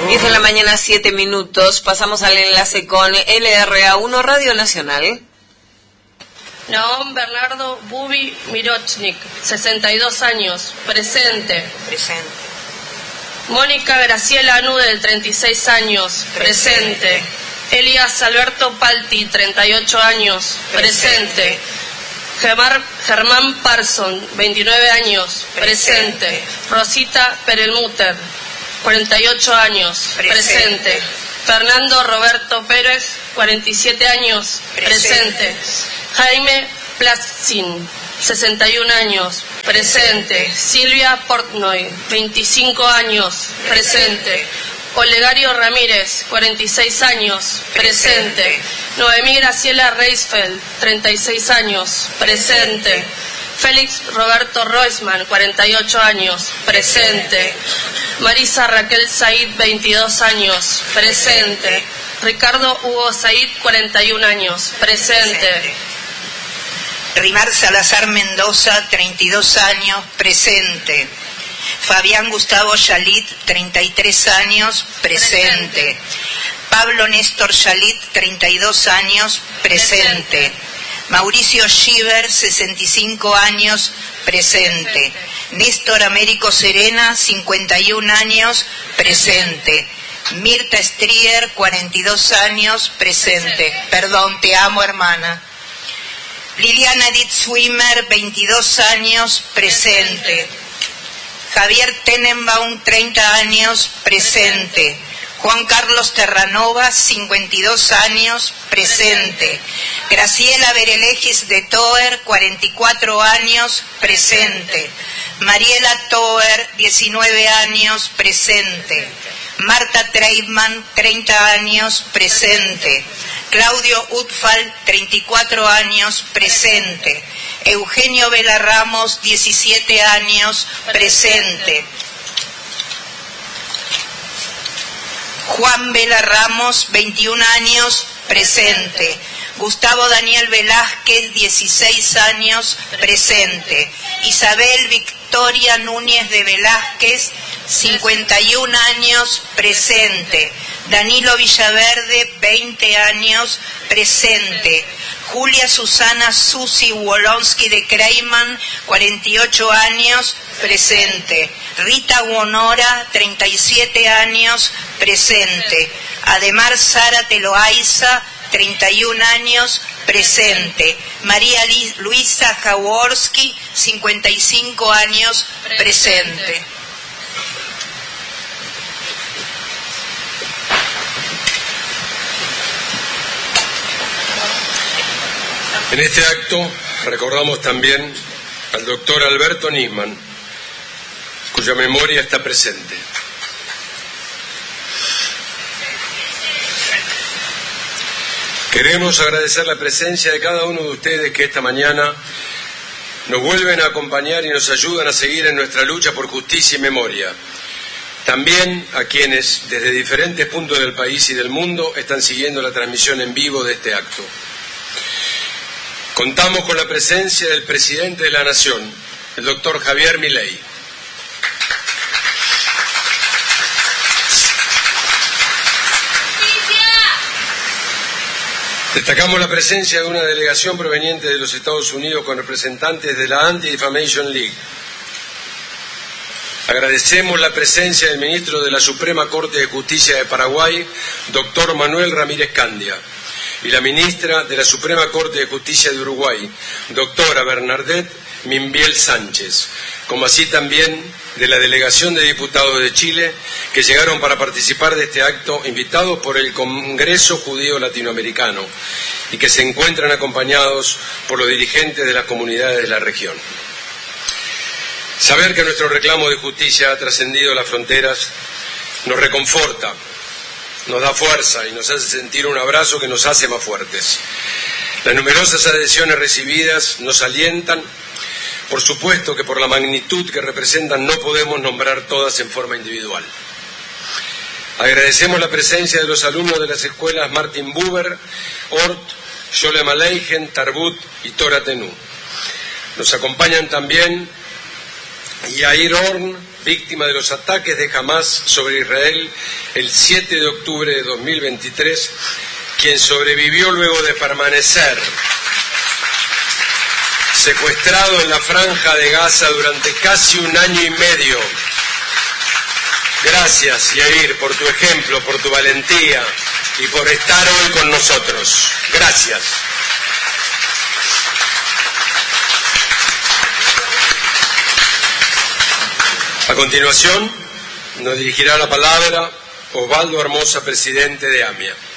10 de la mañana, 7 minutos. Pasamos al enlace con LRA1 Radio Nacional. Naom Bernardo Bubi Mirochnik, 62 años, presente. Presente. Mónica Graciela Anudel, 36 años, presente. Elías Alberto Palti, 38 años, presente. Germán Parson, 29 años, presente. Rosita Perelmuter, 48 años, presente. Fernando Roberto Pérez, 47 años, presente. Jaime Platzin, 61 años, presente. Silvia Portnoy, 25 años, presente. Olegario Ramírez, 46 años, presente. Noemí Graciela Reisfeld, 36 años, presente. Félix Roberto Roisman, 48 años, presente. Marisa Raquel Said, 22 años, presente. Ricardo Hugo Said, 41 años, presente. Rimar Salazar Mendoza, 32 años, presente. Fabián Gustavo Yalit, 33 años, presente. Pablo Néstor Yalit, 32 años, presente. Mauricio Schieber, 65 años, presente. Néstor Américo Serena, 51 años, presente. Mirta Strier, 42 años, presente. Perdón, te amo, hermana. Liliana Edith Swimmer, 22 años, presente. Javier Tenenbaum, 30 años, presente. Juan Carlos Terranova, 52 años, presente. Graciela Berelegis de Toer, 44 años, presente. Mariela Toer, 19 años, presente. Marta Treitman, 30 años, presente. Claudio Utfal, 34 años, presente. Eugenio Vela Ramos, 17 años, presente. Juan Vela Ramos, 21 años, presente. Gustavo Daniel Velázquez, 16 años, presente. Isabel Victoria Núñez de Velázquez, 51 años, presente. Danilo Villaverde, 20 años, presente. Julia Susana Susi Wolonsky de Kreiman, 48 años, presente. Rita Guonora, 37 años, presente. Ademar Zárate Loaiza, 31 años, presente. María Luisa Jaworski, 55 años, presente. En este acto recordamos también al doctor Alberto Nisman, cuya memoria está presente. Queremos agradecer la presencia de cada uno de ustedes que esta mañana nos vuelven a acompañar y nos ayudan a seguir en nuestra lucha por justicia y memoria. También a quienes desde diferentes puntos del país y del mundo están siguiendo la transmisión en vivo de este acto. Contamos con la presencia del presidente de la Nación, el doctor Javier Milei. Destacamos la presencia de una delegación proveniente de los Estados Unidos con representantes de la Anti-Defamation League. Agradecemos la presencia del ministro de la Suprema Corte de Justicia de Paraguay, doctor Manuel Ramírez Candia, y la ministra de la Suprema Corte de Justicia de Uruguay, doctora Bernadette Mimbiel Sánchez, como así también de la delegación de diputados de Chile que llegaron para participar de este acto invitados por el Congreso Judío Latinoamericano y que se encuentran acompañados por los dirigentes de las comunidades de la región. Saber que nuestro reclamo de justicia ha trascendido las fronteras nos reconforta, nos da fuerza y nos hace sentir un abrazo que nos hace más fuertes. Las numerosas adhesiones recibidas nos alientan. Por supuesto que por la magnitud que representan no podemos nombrar todas en forma individual. Agradecemos la presencia de los alumnos de las escuelas Martin Buber, Ort, Sholem Aleichem, Tarbut y Torah Tenú. Nos acompañan también Yair Horn, víctima de los ataques de Hamás sobre Israel el 7 de octubre de 2023, quien sobrevivió luego de permanecer secuestrado en la Franja de Gaza durante casi 1 año y medio. Gracias, Yair, por tu ejemplo, por tu valentía y por estar hoy con nosotros. Gracias. A continuación, nos dirigirá la palabra Osvaldo Hermosa, presidente de AMIA.